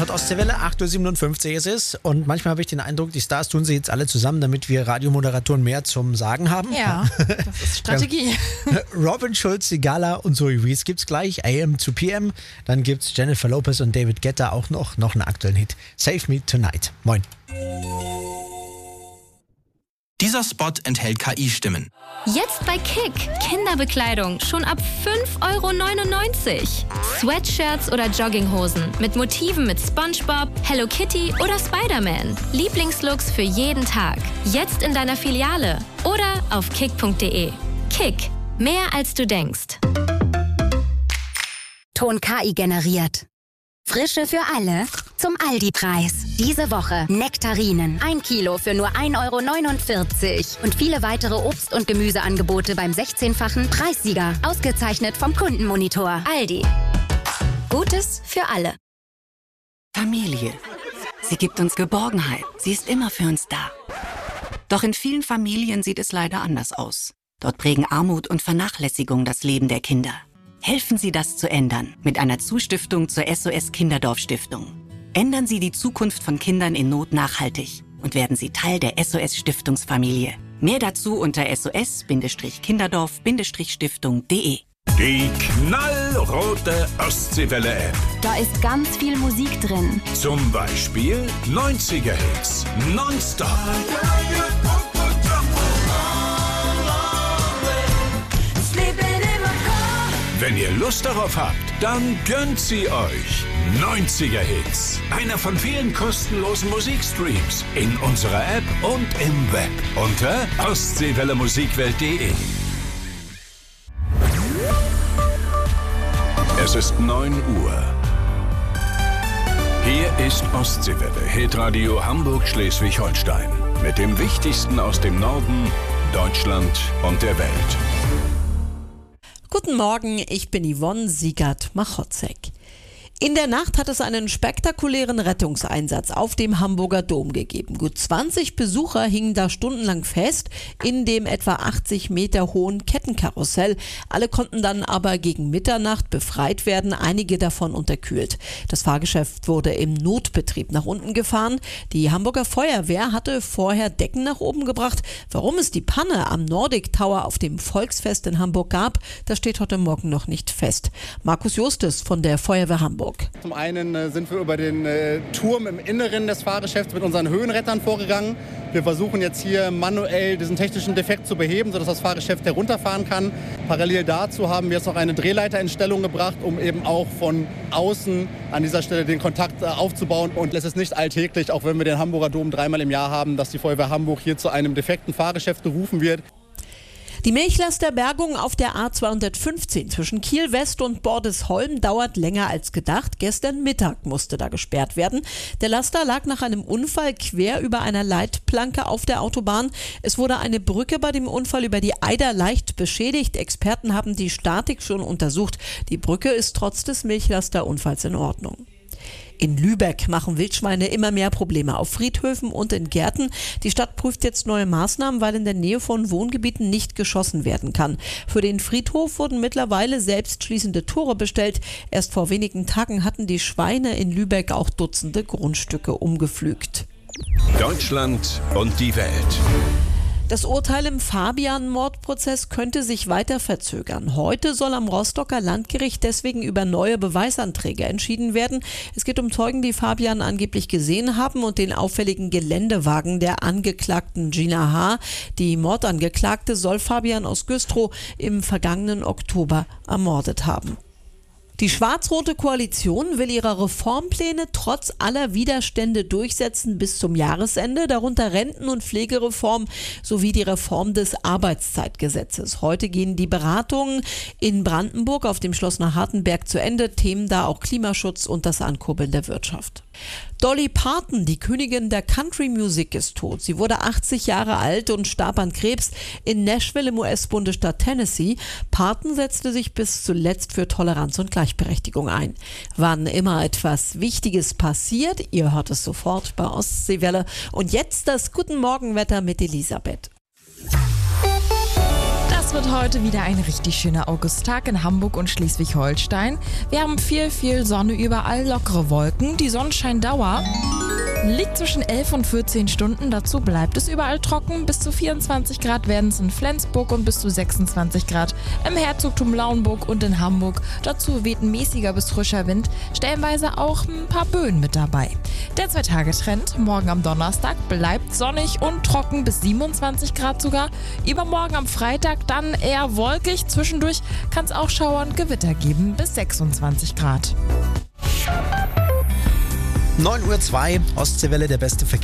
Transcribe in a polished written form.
hört Ostseewelle, 8.57 Uhr ist es. Und manchmal habe ich den Eindruck, die Stars tun sie jetzt alle zusammen, damit wir Radiomoderatoren mehr zum Sagen haben. Ja, das ist Strategie. Robin Schulz, Sigala und Zoe Wees gibt's gleich, AM zu PM. Dann gibt's Jennifer Lopez und David Guetta auch noch einen aktuellen Hit. Save Me Tonight. Moin. Dieser Spot enthält KI-Stimmen. Jetzt bei Kick. Kinderbekleidung schon ab 5,99 €. Sweatshirts oder Jogginghosen mit Motiven mit SpongeBob, Hello Kitty oder Spider-Man. Lieblingslooks für jeden Tag. Jetzt in deiner Filiale oder auf kick.de. Kick. Mehr als du denkst. Ton KI generiert. Frische für alle zum Aldi-Preis. Diese Woche Nektarinen. 1 Kilo für nur 1,49 € und viele weitere Obst- und Gemüseangebote beim 16-fachen Preissieger. Ausgezeichnet vom Kundenmonitor. Aldi. Gutes für alle. Familie. Sie gibt uns Geborgenheit. Sie ist immer für uns da. Doch in vielen Familien sieht es leider anders aus. Dort prägen Armut und Vernachlässigung das Leben der Kinder. Helfen Sie, das zu ändern mit einer Zustiftung zur SOS Kinderdorf Stiftung. Ändern Sie die Zukunft von Kindern in Not nachhaltig und werden Sie Teil der SOS Stiftungsfamilie. Mehr dazu unter sos-kinderdorf-stiftung.de. Die knallrote Ostseewelle-App. Da ist ganz viel Musik drin. Zum Beispiel 90er-Hits. Nonstop. Wenn ihr Lust darauf habt, dann gönnt sie euch. 90er-Hits. Einer von vielen kostenlosen Musikstreams. In unserer App und im Web. Unter ostseewellemusikwelt.de. Es ist 9 Uhr. Hier ist Ostseewelle, Hitradio Hamburg-Schleswig-Holstein. Mit dem Wichtigsten aus dem Norden, Deutschland und der Welt. Guten Morgen, ich bin Yvonne Siegert-Machotzek. In der Nacht hat es einen spektakulären Rettungseinsatz auf dem Hamburger Dom gegeben. Gut 20 Besucher hingen da stundenlang fest in dem etwa 80 Meter hohen Kettenkarussell. Alle konnten dann aber gegen Mitternacht befreit werden, einige davon unterkühlt. Das Fahrgeschäft wurde im Notbetrieb nach unten gefahren. Die Hamburger Feuerwehr hatte vorher Decken nach oben gebracht. Warum es die Panne am Nordic Tower auf dem Volksfest in Hamburg gab, das steht heute Morgen noch nicht fest. Markus Justus von der Feuerwehr Hamburg. Zum einen sind wir über den Turm im Inneren des Fahrgeschäfts mit unseren Höhenrettern vorgegangen. Wir versuchen jetzt hier manuell diesen technischen Defekt zu beheben, sodass das Fahrgeschäft herunterfahren kann. Parallel dazu haben wir jetzt noch eine Drehleiter in Stellung gebracht, um eben auch von außen an dieser Stelle den Kontakt aufzubauen. Und es ist nicht alltäglich, auch wenn wir den Hamburger Dom 3-mal im Jahr haben, dass die Feuerwehr Hamburg hier zu einem defekten Fahrgeschäft gerufen wird. Die Milchlasterbergung auf der A215 zwischen Kiel West und Bordesholm dauert länger als gedacht. Gestern Mittag musste da gesperrt werden. Der Laster lag nach einem Unfall quer über einer Leitplanke auf der Autobahn. Es wurde eine Brücke bei dem Unfall über die Eider leicht beschädigt. Experten haben die Statik schon untersucht. Die Brücke ist trotz des Milchlasterunfalls in Ordnung. In Lübeck machen Wildschweine immer mehr Probleme auf Friedhöfen und in Gärten. Die Stadt prüft jetzt neue Maßnahmen, weil in der Nähe von Wohngebieten nicht geschossen werden kann. Für den Friedhof wurden mittlerweile selbstschließende Tore bestellt. Erst vor wenigen Tagen hatten die Schweine in Lübeck auch Dutzende Grundstücke umgepflügt. Deutschland und die Welt. Das Urteil im Fabian-Mordprozess könnte sich weiter verzögern. Heute soll am Rostocker Landgericht deswegen über neue Beweisanträge entschieden werden. Es geht um Zeugen, die Fabian angeblich gesehen haben und den auffälligen Geländewagen der Angeklagten Gina H. Die Mordangeklagte soll Fabian aus Güstrow im vergangenen Oktober ermordet haben. Die schwarz-rote Koalition will ihre Reformpläne trotz aller Widerstände durchsetzen bis zum Jahresende, darunter Renten- und Pflegereform sowie die Reform des Arbeitszeitgesetzes. Heute gehen die Beratungen in Brandenburg auf dem Schloss Hartenberg zu Ende. Themen da auch Klimaschutz und das Ankurbeln der Wirtschaft. Dolly Parton, die Königin der Country Music, ist tot. Sie wurde 80 Jahre alt und starb an Krebs in Nashville im US-Bundesstaat Tennessee. Parton setzte sich bis zuletzt für Toleranz und Gleichberechtigung ein. Wann immer etwas Wichtiges passiert, ihr hört es sofort bei Ostseewelle. Und jetzt das Guten Morgenwetter mit Elisabeth. Das wird heute wieder ein richtig schöner Augusttag in Hamburg und Schleswig-Holstein. Wir haben viel Sonne überall, lockere Wolken. Die Sonnenscheindauer liegt zwischen 11 und 14 Stunden. Dazu bleibt es überall trocken. Bis zu 24 Grad werden es in Flensburg und bis zu 26 Grad im Herzogtum Lauenburg und in Hamburg. Dazu weht ein mäßiger bis frischer Wind, stellenweise auch ein paar Böen mit dabei. Der 2-Tage-Trend, morgen am Donnerstag bleibt sonnig und trocken bis 27 Grad sogar. Übermorgen am Freitag dann eher wolkig. Zwischendurch kann es auch Schauer und Gewitter geben bis 26 Grad. 9:02 Ostseewelle, der beste Verkehr.